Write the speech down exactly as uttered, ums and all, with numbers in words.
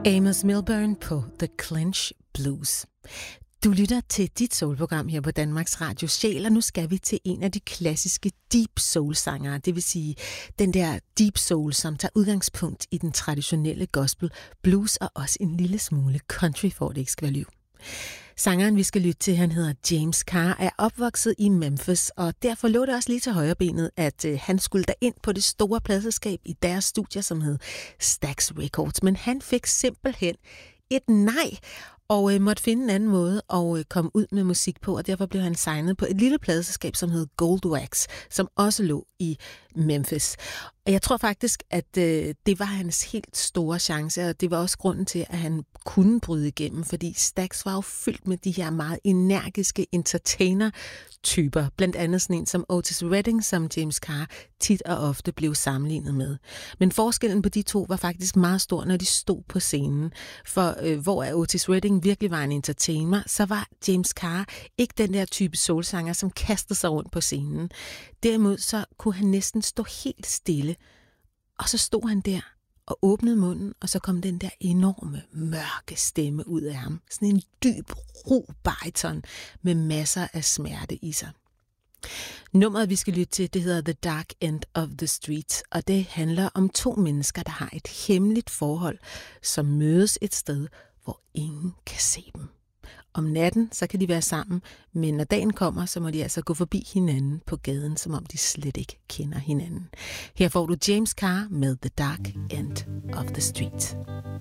Amos Milburn på The Clinch Blues. Du lytter til dit soulprogram her på Danmarks Radio Sjæl, og nu skal vi til en af de klassiske deep soul-sangere, det vil sige den der deep soul, som tager udgangspunkt i den traditionelle gospel, blues og også en lille smule country, for det ikke skal være liv. Sangeren, vi skal lytte til, han hedder James Carr, er opvokset i Memphis, og derfor lå det også lige til højrebenet, at øh, han skulle derind på det store pladselskab i deres studier, som hed Stax Records. Men han fik simpelthen et nej, og øh, måtte finde en anden måde at øh, komme ud med musik på, og derfor blev han signet på et lille pladselskab, som hed Goldwax, som også lå i Memphis. Og jeg tror faktisk, at øh, det var hans helt store chance, og det var også grunden til, at han kunne bryde igennem, fordi Stax var jo fyldt med de her meget energiske entertainer-typer, blandt andet sådan en som Otis Redding, som James Carr tit og ofte blev sammenlignet med. Men forskellen på de to var faktisk meget stor, når de stod på scenen, for øh, hvor Otis Redding virkelig var en entertainer, så var James Carr ikke den der type soulsanger, som kastede sig rundt på scenen. Derimod så kunne han næsten stå helt stille, og så stod han der og åbnede munden, og så kom den der enorme, mørke stemme ud af ham. Sådan en dyb, ro bariton med masser af smerte i sig. Nummeret, vi skal lytte til, det hedder The Dark End of the Street, og det handler om to mennesker, der har et hemmeligt forhold, som mødes et sted, hvor ingen kan se dem. Om natten, så kan de være sammen, men når dagen kommer, så må de altså gå forbi hinanden på gaden, som om de slet ikke kender hinanden. Her får du James Carr med The Dark End of the Street.